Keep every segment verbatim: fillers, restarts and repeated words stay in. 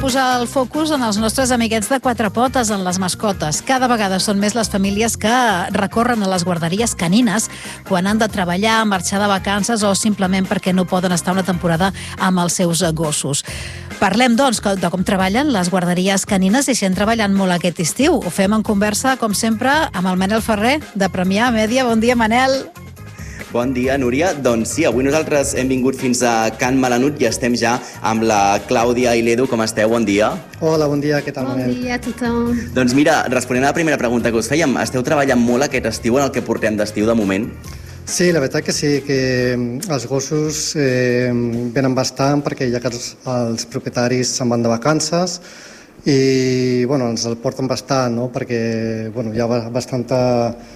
posar el focus en els nostres amiguets de quatre potes, en les mascotes. Cada vegada són més les famílies que recorren a les guarderies canines quan han de treballar, marxar de vacances o simplement perquè no poden estar una temporada amb els seus gossos. Parlem, doncs, de com treballen les guarderies canines i si han treballat molt aquest estiu. Ho fem en conversa, com sempre, amb el Manel Ferrer, de Premià Mèdia. Bon dia, Manel. Bon dia, Núria. Doncs sí, avui nosaltres hem vingut fins a Can Malanut i estem ja amb la Clàudia i l'Edu. Com esteu? Bon dia. Hola, bon dia. Què tal, Manel? Bon dia a tothom. Doncs mira, responent a la primera pregunta que us fèiem, esteu treballant molt aquest estiu en el que portem d'estiu de moment? Sí, la veritat que sí, que els gossos eh, venen bastant perquè ja que els, els propietaris se'n van de vacances i bueno, ens el porten bastant, no? Perquè bueno, hi ha bastanta...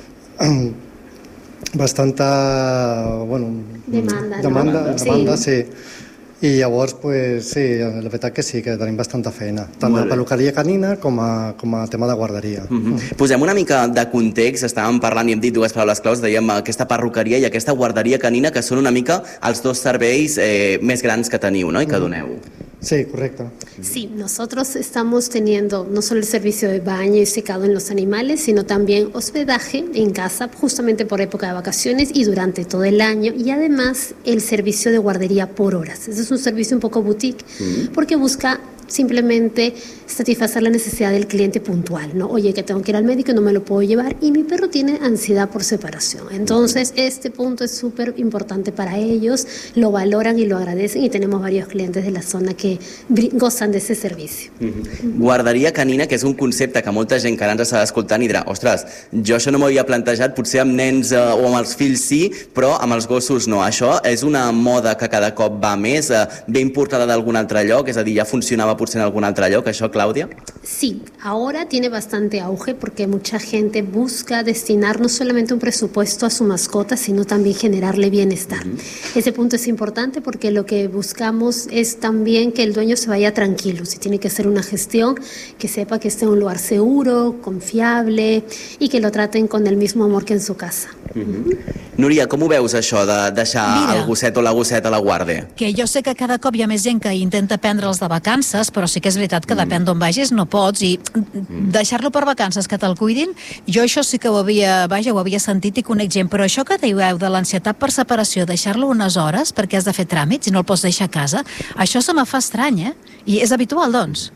bastanta bueno, demanda, demanda, no? demanda sí. sí. I llavors, pues, sí, la veritat que sí, que tenim bastanta feina, tant de peluqueria canina com a, com a tema de guarderia. Mm-hmm. Posem una mica de context, estàvem parlant i hem dit dues paraules claus, dèiem aquesta perruqueria i aquesta guarderia canina, que són una mica els dos serveis eh, més grans que teniu, no? I que doneu. Sí, correcto. Sí, nosotros estamos teniendo no solo el servicio de baño y secado en los animales, sino también hospedaje en casa, justamente por época de vacaciones y durante todo el año, y además el servicio de guardería por horas. Ese es un servicio un poco boutique, mm. porque busca simplemente satisfacer la necesidad del cliente puntual, ¿no? Oye, que tengo que ir al médico y no me lo puedo llevar y mi perro tiene ansiedad por separación. Entonces, este punto es súper importante para ellos, lo valoran y lo agradecen y tenemos varios clientes de la zona que gozan de ese servicio. Mm-hmm. Guarderia canina, que és un concepte que molta gent que ara ens està escoltant i dirà, ostres, jo això no m'havia plantejat, potser amb nens eh, o amb els fills sí, però amb els gossos no. Això és una moda que cada cop va més, eh, ve importada d'algun altre lloc, és a dir, ja funcionava potser en algun altre lloc, això, Clàudia? Sí, ahora tiene bastante auge porque mucha gente busca destinar no solamente un presupuesto a su mascota, sino también generarle bienestar. Uh-huh. Ese punto es importante porque lo que buscamos es también que el dueño se vaya tranquilo. Si tiene que hacer una gestión, que sepa que esté en un lugar seguro, confiable y que lo traten con el mismo amor que en su casa. Uh-huh. Uh-huh. Núria, com ho veus això de deixar Mira, el gosset o la gosseta a la guàrdia? Que jo sé que cada cop hi ha més gent que intenta prendre'ls de vacances, però sí que és veritat que mm. depèn d'on vagis no pots, i mm. deixar-lo per vacances que te'l cuidin, jo això sí que ho havia, vaja, ho havia sentit i conec gent, però això que dieu de l'ansietat per separació, deixar-lo unes hores perquè has de fer tràmits i no el pots deixar a casa, això se me fa estrany, eh? I és habitual, doncs?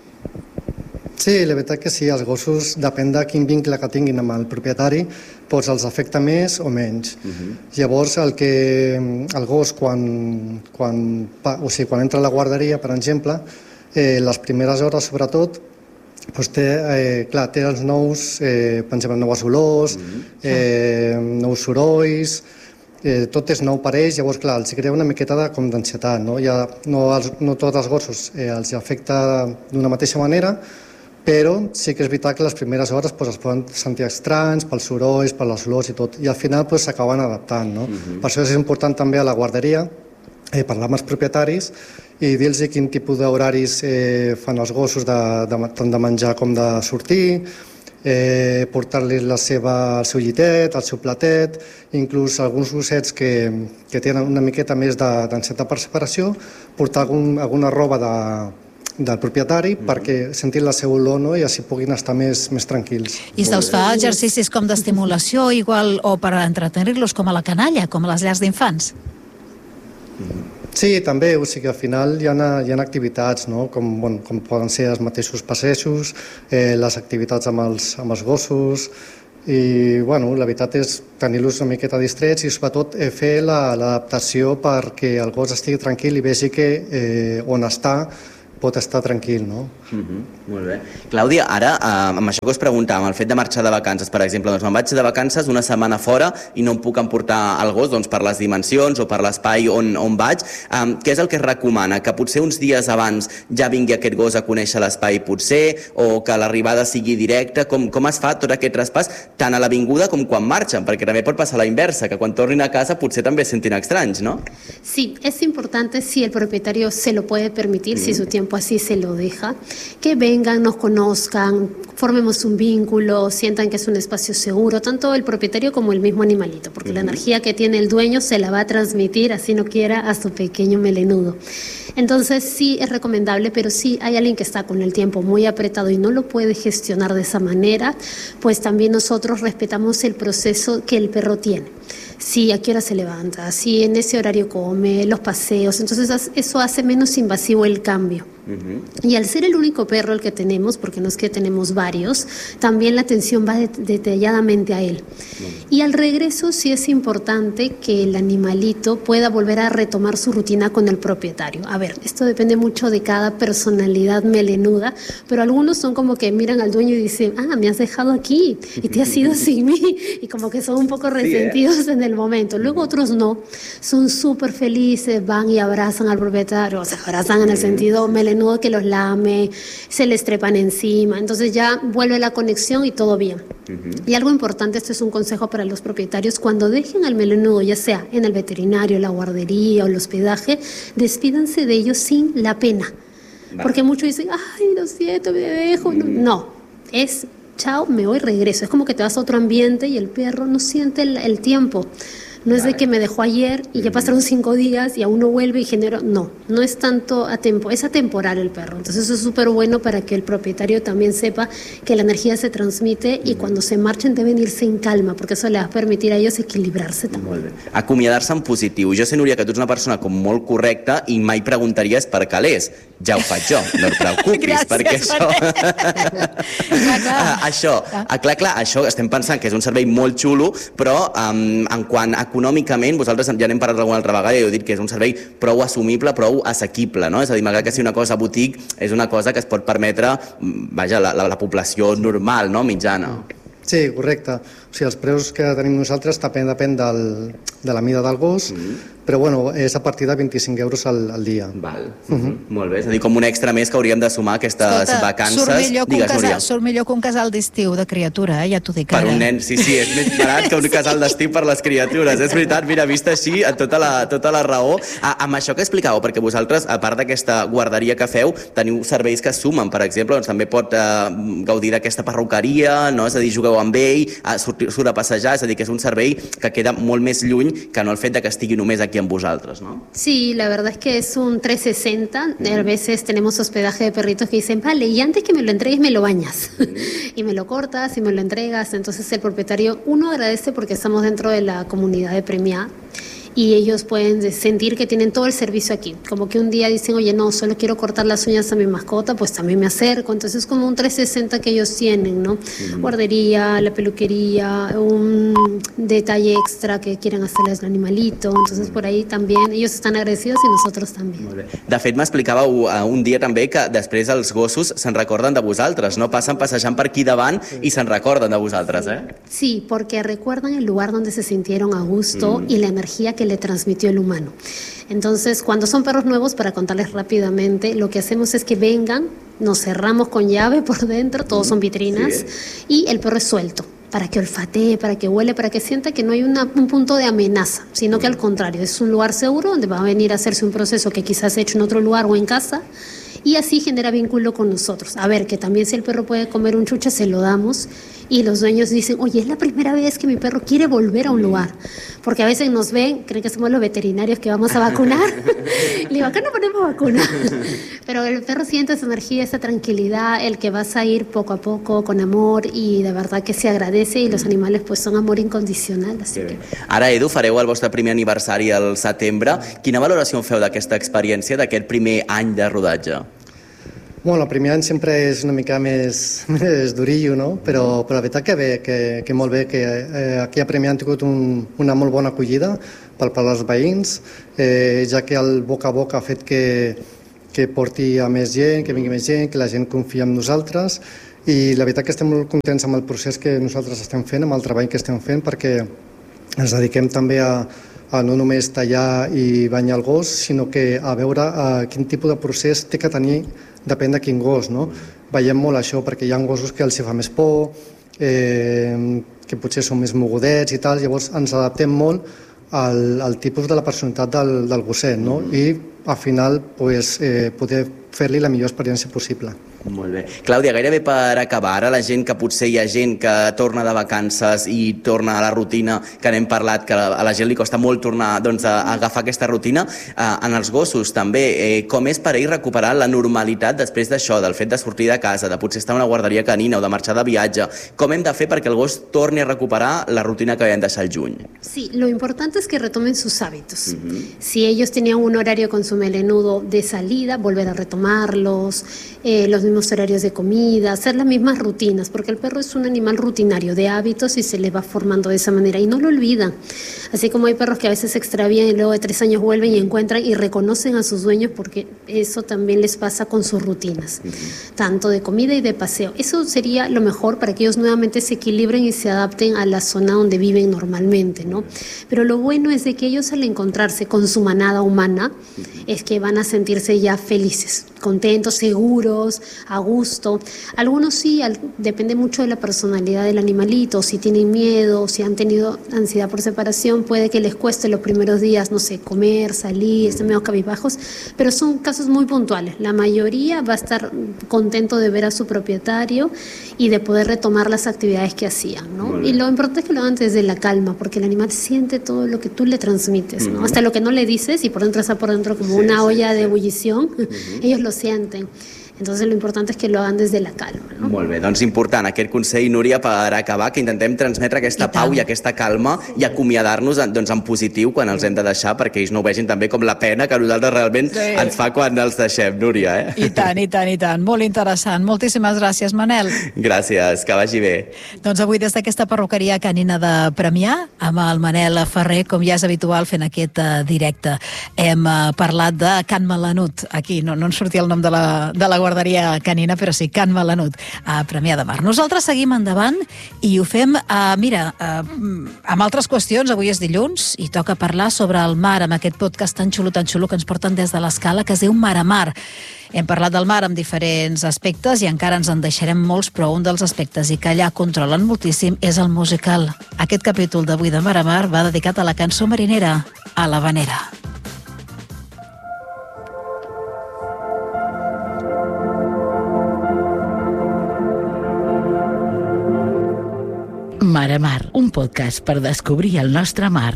Sí, la veritat que sí, els gossos, depèn de quin vincle que tinguin amb el propietari, doncs els afecta més o menys. Uh-huh. Llavors, el que el gos, quan, quan, o sigui, quan entra a la guarderia, per exemple, eh, les primeres hores, sobretot, doncs té, eh, clar, té els nous, eh, per exemple, noves olors, uh-huh. eh, nous sorolls, eh, tot és nou per ells, llavors, clar, els crea una miqueta de, com d'ansietat, no? Ja, no, els, no tots els gossos eh, els afecta d'una mateixa manera, però sí que és veritat que les primeres hores pues, es poden sentir estranys pels sorolls, per les olors i tot, i al final s'acaben pues, adaptant. No? Uh-huh. Per això és important també a la guarderia eh, parlar amb els propietaris i dir-los quin tipus d'horaris eh, fan els gossos, de, de, tant de menjar com de sortir, eh, portar-li la seva, el seu llitet, el seu platet, inclús alguns gossets que, que tenen una miqueta més d'ansietat per separació, portar algun, alguna roba de del propietari mm-hmm. perquè sentin la seva olor, no? I així puguin estar més, més tranquils. I se'ls fa exercicis com d'estimulació igual o per entretenir-los com a la canalla, com a les llars d'infants? Sí, també, o sigui, al final hi ha, hi ha activitats, no? com, bueno, com poden ser els mateixos passejos, eh, les activitats amb els, amb els gossos, i bueno, la veritat és tenir-los una miqueta distrets i sobretot eh, fer l'adaptació perquè el gos estigui tranquil i vegi que eh, on està pot estar tranquil, no? Uh-huh. Molt bé. Clàudia, ara, eh, amb això que us preguntàvem, el fet de marxar de vacances, per exemple, doncs me'n vaig de vacances una setmana fora i no em puc emportar el gos doncs, per les dimensions o per l'espai on, on vaig. Eh, què és el que es recomana? Que potser uns dies abans ja vingui aquest gos a conèixer l'espai potser, o que l'arribada sigui directa? Com, com es fa tot aquest traspàs, tant a l'avinguda com quan marxen? Perquè també pot passar la inversa, que quan tornin a casa potser també es sentin estranys, ¿no? Sí, es importante si el propietario se lo puede permitir, mm. si su tiempo así se lo deja, que vengan, nos conozcan, formemos un vínculo, sientan que es un espacio seguro, tanto el propietario como el mismo animalito, porque la energía que tiene el dueño se la va a transmitir, así no quiera, a su pequeño melenudo. Entonces sí es recomendable, pero si hay alguien que está con el tiempo muy apretado y no lo puede gestionar de esa manera, pues también nosotros respetamos el proceso que el perro tiene. Si a qué hora se levanta, si en ese horario come, los paseos, entonces eso hace menos invasivo el cambio. Uh-huh. Y al ser el único perro el que tenemos, porque no es que tenemos varios, también la atención va de- detalladamente a él. Uh-huh. Y al regreso sí es importante que el animalito pueda volver a retomar su rutina con el propietario. A ver, esto depende mucho de cada personalidad melenuda, pero algunos son como que miran al dueño y dicen, ah, me has dejado aquí y te has ido sin mí, y como que son un poco resentidos sí, ¿eh? en el momento. Luego otros no, son súper felices, van y abrazan al propietario, o sea, abrazan en el sentido melenudo, que los lame, se les trepan encima, entonces ya vuelve la conexión y todo bien. Uh-huh. Y algo importante, esto es un consejo para los propietarios, cuando dejen al melenudo, ya sea en el veterinario, la guardería o el hospedaje, despídanse de ellos sin la pena. Vale. Porque muchos dicen, ay, lo siento, me dejo. Uh-huh. No, no, es chao, me voy, regreso. Es como que te vas a otro ambiente y el perro no siente el, el tiempo. No es vale. de que me dejó ayer y ya pasaron cinco días y aún no vuelve y genero... No, no es tanto a tiempo, es atemporal el perro. Entonces eso es súper bueno para que el propietario también sepa que la energía se transmite y cuando se marchen deben irse en calma, porque eso les va a permitir a ellos equilibrarse també. Molt bé. Acomiadar-se en positiu. Jo sé, Núria, que tu ets una persona com molt correcta i mai preguntaries per calés. Ja ho faig jo, no et preocupis, gràcies, perquè això... clar, clar. això, ah, clar, clar, això estem pensant que és un servei molt xulo, però um, en quant a econòmicament, vosaltres ja n'hem parlat alguna altra vegada i heu dit que és un servei prou assumible, prou assequible, no? És a dir, malgrat que sigui una cosa boutique, és una cosa que es pot permetre, vaja, la, la, la població normal, no? Mitjana. Sí, correcte. O sigui, els preus que tenim nosaltres depèn, depèn del, de la mida del gos, mm-hmm. però bueno, és a partir de vint-i-cinc euros al, al dia. Val. Uh-huh. Molt bé, és a dir, com un extra més que hauríem de sumar aquestes Escolta, vacances. Surt millor, Digues, un casal, surt millor que un casal d'estiu de criatura, eh? Ja t'ho dic ara. Per un nen, sí, sí, és més barat que un casal d'estiu per les criatures. És veritat, mira, vist així, tota la, tota la raó. Ah, amb això que explicàveu, perquè vosaltres, a part d'aquesta guarderia que feu, teniu serveis que sumen, per exemple, doncs també pot eh, gaudir d'aquesta perruqueria, no? És a dir, jugueu amb ell, surt, surt a passejar, és a dir, que és un servei que queda molt més lluny que no el fet de que estigui només aquí amb vosaltres, ¿no? Sí, la verdad es que es un trescientos sesenta. Mm. A veces tenemos hospedaje de perritos que dicen, vale, y antes que me lo entregues me lo bañas. Mm. y me lo cortas y me lo entregas. Entonces el propietario, uno agradece porque estamos dentro de la comunidad de Premiá y ellos pueden sentir que tienen todo el servicio aquí. Como que un día dicen, oye, no, solo quiero cortar las uñas a mi mascota, pues también me acerco. Entonces es como un trescientos sesenta que ellos tienen, ¿no? Mm. Guardería, la peluquería, un detalle extra que quieren hacerles al animalito. Entonces por ahí también ellos están agradecidos y nosotros también. Molt bé. De fet, m'explicàveu uh, un dia també que després els gossos se'n recorden de vosaltres, no? Passen passejant per aquí davant sí. i se'n recorden de vosaltres, eh? Sí, porque recuerdan el lugar donde se sintieron a gusto mm. y la energía que le transmitió el humano. Entonces, cuando son perros nuevos, para contarles rápidamente, lo que hacemos es que vengan, nos cerramos con llave por dentro, todos son vitrinas, sí. y el perro es suelto, para que olfatee, para que huele, para que sienta que no hay una, un punto de amenaza, sino que al contrario, es un lugar seguro donde va a venir a hacerse un proceso que quizás ha hecho en otro lugar o en casa, y así genera vínculo con nosotros. A ver, que también si el perro puede comer un chuche, se lo damos, y los dueños dicen, oye, es la primera vez que mi perro quiere volver a un lugar, porque a veces nos ven, creen que somos los veterinarios que vamos a vacunar, le digo, acá no ponemos vacuna, pero el perro siente esa energía, esa tranquilidad, el que vas a ir poco a poco, con amor, y de verdad que se agradece, y los animales pues son amor incondicional. Así que... Ara, Edu, fareu el vostre primer aniversari al setembre. Quina valoració feu d'aquesta experiència, d'aquest primer any de rodatge? Bueno, el primer any sempre és una mica més, més durillo, no? Però, però la veritat que bé, que, que molt bé, que eh, aquí a Premià han tingut un, una molt bona acollida per, per als veïns, eh, ja que el boca a boca ha fet que, que porti a més gent, que vingui més gent, que la gent confia en nosaltres, i la veritat que estem molt contents amb el procés que nosaltres estem fent, amb el treball que estem fent, perquè ens dediquem també a, a no només tallar i banyar el gos, sinó que a veure a quin tipus de procés té que tenir depèn de quin gos, no? Veiem molt això perquè hi ha gossos que els fa més por, eh, que potser són més mogudets i tal, llavors ens adaptem molt al, al tipus de la personalitat del, del gosset, no? I al final pues, eh, poder fer-li la millor experiència possible. Molt bé. Clàudia, gairebé per acabar, ara la gent que potser hi ha gent que torna de vacances i torna a la rutina, que n'hem parlat, que a la gent li costa molt tornar doncs, a agafar aquesta rutina, eh, en els gossos també, eh, com és per ells recuperar la normalitat després d'això, del fet de sortir de casa, de potser estar a una guarderia canina o de marxar de viatge, com hem de fer perquè el gos torni a recuperar la rutina que vam deixar al juny? Sí, lo importante es que retomen sus hábitos. Uh-huh. Si ellos tenían un horario con su melenudo de salida, volver a retomarlos, eh, los mismos horarios de comida, hacer las mismas rutinas, porque el perro es un animal rutinario de hábitos y se le va formando de esa manera y no lo olvidan. Así como hay perros que a veces se extravían y luego de tres años vuelven y encuentran y reconocen a sus dueños, porque eso también les pasa con sus rutinas, uh-huh. tanto de comida y de paseo. Eso sería lo mejor para que ellos nuevamente se equilibren y se adapten a la zona donde viven normalmente, ¿no? Pero lo bueno es de que ellos al encontrarse con su manada humana, uh-huh. es que van a sentirse ya felices, contentos, seguros, a gusto. Algunos sí, al, depende mucho de la personalidad del animalito, si tienen miedo, si han tenido ansiedad por separación, puede que les cueste los primeros días, no sé, comer, salir, estén medio cabizbajos, pero son casos muy puntuales. La mayoría va a estar contento de ver a su propietario y de poder retomar las actividades que hacían, ¿no? Y lo importante es que lo hagan desde la calma, porque el animal siente todo lo que tú le transmites, ¿no? Uh-huh. Hasta lo que no le dices, y por dentro está por dentro como sí, una olla sí, de sí. ebullición, uh-huh. ellos lo sienten. Entonces lo importante es que lo hagan desde la calma, no? Molt bé, doncs important aquest consell, Núria, per acabar, que intentem transmetre aquesta I pau i aquesta calma sí. i acomiadar-nos doncs, en positiu quan els hem de deixar, perquè ells no ho vegin també com la pena que nosaltres realment sí. ens fa quan els deixem, Núria. Eh? I tant, i tant, i tant. Molt interessant. Moltíssimes gràcies, Manel. Gràcies, que vagi bé. Doncs avui des d'aquesta perruqueria canina de Premià, amb el Manel Ferrer, com ja és habitual fent aquest uh, directe. Hem uh, parlat de Can Melanut, aquí, no, no ens sortia el nom de la, de la guarderia canina, però sí, Can Melanut, a Premià de Mar. Nosaltres seguim endavant i ho fem, uh, mira, uh, amb altres qüestions. Avui és dilluns i toca parlar sobre el mar, amb aquest podcast tan xulo, tan xulo que ens porten des de l'Escala, que es diu Mar a Mar. Hem parlat del mar amb diferents aspectes i encara ens en deixarem molts, però un dels aspectes i que allà controlen moltíssim és el musical. Aquest capítol d'avui de Mar a Mar va dedicat a la cançó marinera, a l'Havanera. Mar a Mar, un podcast per descobrir el nostre mar.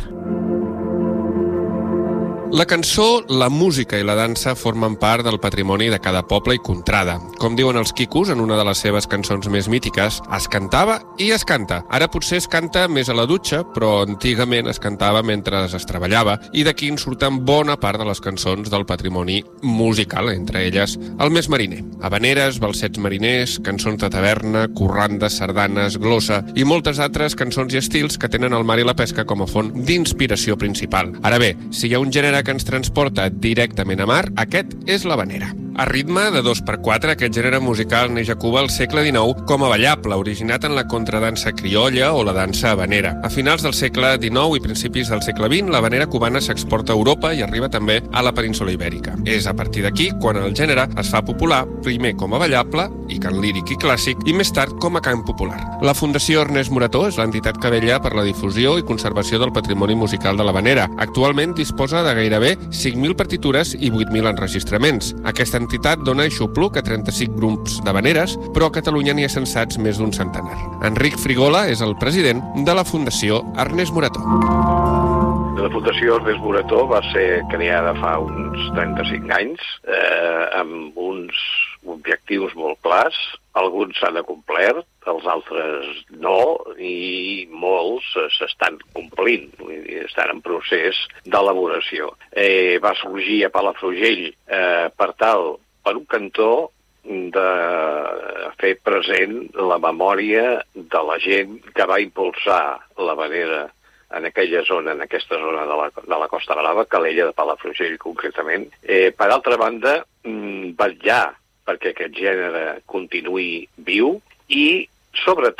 La cançó, la música i la dansa formen part del patrimoni de cada poble i contrada. Com diuen els quicos en una de les seves cançons més mítiques, es cantava i es canta. Ara potser es canta més a la dutxa, però antigament es cantava mentre es treballava, i d'aquí en surten bona part de les cançons del patrimoni musical, entre elles el més mariner. Habaneres, balsets mariners, cançons de taverna, corrandes, sardanes, glossa i moltes altres cançons i estils que tenen el mar i la pesca com a font d'inspiració principal. Ara bé, si hi ha un gènere que ens transporta directament a mar, aquest és l'havanera. A ritme de dos per quatre, aquest gènere musical neix a Cuba al segle dinou com a ballable, originat en la contradansa criolla o la dansa havanera. A finals del segle dinou i principis del segle vint, l'havanera cubana s'exporta a Europa i arriba també a la península ibèrica. És a partir d'aquí quan el gènere es fa popular, primer com a ballable i cant líric i clàssic, i més tard com a cant popular. La Fundació Ernest Morató és l'entitat que vetlla per la difusió i conservació del patrimoni musical de l'havanera. Actualment disposa de gairebé cinc mil partitures i vuit mil enregistraments. Aquesta entitat dona aixopluc a trenta-cinc grups d'havaneres, però a Catalunya n'hi ha censats més d'un centenar. Enric Frigola és el president de la Fundació Ernest Morató. La Fundació Ernest Morató va ser creada fa uns trenta-cinc anys eh, amb uns objectius molt clars. Alguns s'han acomplert, els altres no, i molts s'estan complint, estan en procés d'elaboració. Eh, va sorgir a Palafrugell eh, per tal, per un cantó, de fer present la memòria de la gent que va impulsar l'havanera en aquella zona, en aquesta zona de la, de la Costa Brava, Calella de Palafrugell concretament. Eh, per altra banda, vetllar perquè aquest gènere continuï viu i, sobretot,